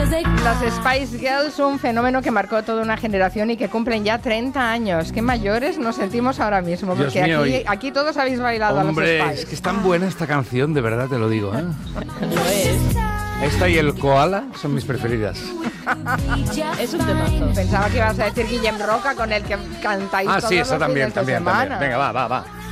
Las Spice Girls, un fenómeno que marcó toda una generación y que cumplen ya 30 años. Qué mayores nos sentimos ahora mismo, porque Dios mío, aquí todos habéis bailado hombre, a los Spice. es que es tan buena esta canción, de verdad te lo digo, ¿eh? Lo es. Esta y el Koala son mis preferidas. Es un temazo. Pensaba que ibas a decir Guillem Roca, con el que cantáis todos Sí, esa los también, fines de también. semana. Venga, va.